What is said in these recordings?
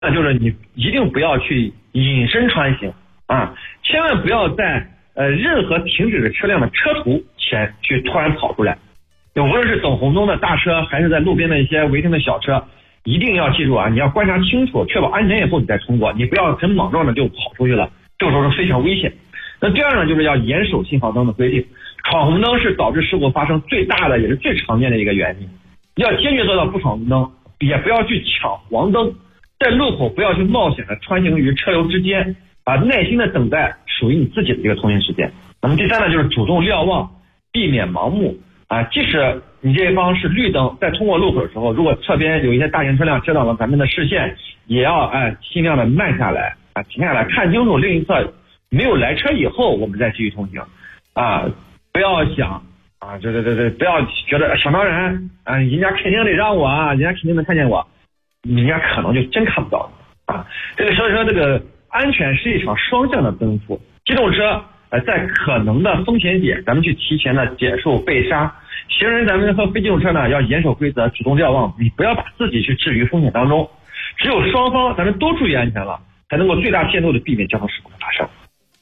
那就是你一定不要去隐身穿行啊，千万不要在任何停止的车辆的车途前去突然跑出来。无论是等红灯的大车，还是在路边的一些违停的小车，一定要记住啊，你要观察清楚，确保安全以后你再通过，你不要很莽撞的就跑出去了，这个时候是非常危险。那第二呢，就是要严守信号灯的规定。闯红灯是导致事故发生最大的也是最常见的一个原因，要坚决做到不闯红灯，也不要去抢黄灯，在路口不要去冒险的穿行于车流之间，耐心的等待属于你自己的这个通行时间。那么第三呢，就是主动瞭望，避免盲目即使你这一方是绿灯，在通过路口的时候，如果侧边有一些大型车辆遮挡了咱们的视线，也要尽量的慢下来停下来看清楚另一侧没有来车以后，我们再继续通行不要想不要觉得想当然人家肯定得让我人家肯定能看见我，人家可能就真看不到你这个所以说这个安全是一场双向的奔赴，机动车在可能的风险点，咱们去提前的减速备刹。行人咱们和非机动车呢要严守规则，主动瞭望，你不要把自己去置于风险当中。只有双方咱们都注意安全了，才能够最大限度的避免交通事故的发生。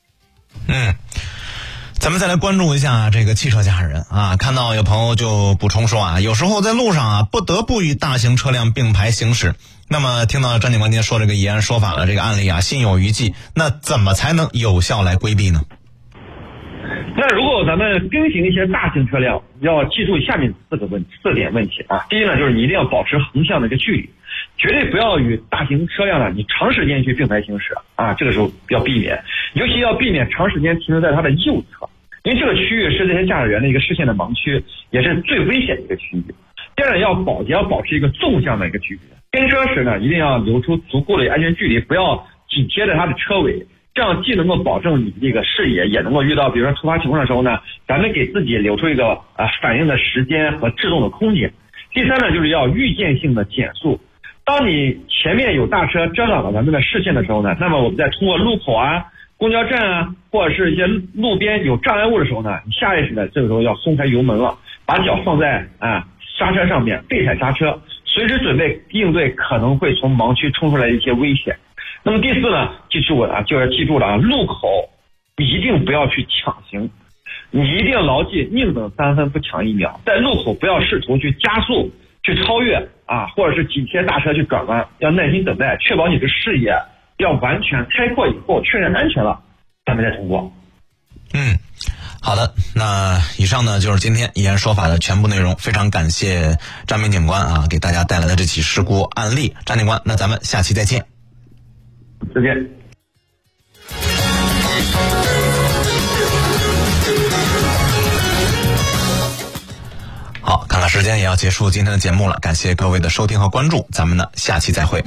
咱们再来关注一下这个汽车驾驶人看到有朋友就补充说有时候在路上不得不与大型车辆并排行驶。那么听到张警官今天说这个以案说法的这个案例心有余悸，那怎么才能有效来规避呢？ 那如果咱们跟行一些大型车辆，要记住下面四点问题第一呢，就是你一定要保持横向的一个距离，绝对不要与大型车辆呢你长时间去并排行驶这个时候要避免，尤其要避免长时间停留在它的右侧，因为这个区域是这些驾驶员的一个视线的盲区，也是最危险的一个区域。第二呢，要保持一个纵向的一个距离，跟车时呢一定要留出足够的安全距离，不要紧贴着它的车尾，这样既能够保证你的这个视野，也能够遇到比如说突发情况的时候呢，咱们给自己留出一个反应的时间和制动的空间。第三呢，就是要预见性的减速，当你前面有大车遮挡了咱们的视线的时候呢，那么我们在通过路口公交站或者是一些路边有障碍物的时候呢，你下意识的这个时候要松开油门了，把脚放在刹车上面，备踩刹车，随时准备应对可能会从盲区冲出来的一些危险。那么第四呢，就是记住了路口一定不要去抢行，你一定要牢记宁等3分不抢1秒，在路口不要试图去加速去超越或者是紧贴大车去转弯，要耐心等待，确保你的视野要完全开阔以后，确认安全了，咱们再通过。 好的，那以上呢就是今天以案说法的全部内容，非常感谢张明警官给大家带来的这起事故案例。张警官，那咱们下期再见。 再见。 好，看看时间也要结束今天的节目了，感谢各位的收听和关注，咱们呢下期再会。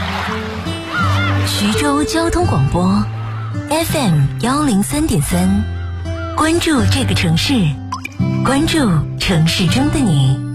徐州交通广播 FM 103.3，关注这个城市，关注城市中的你。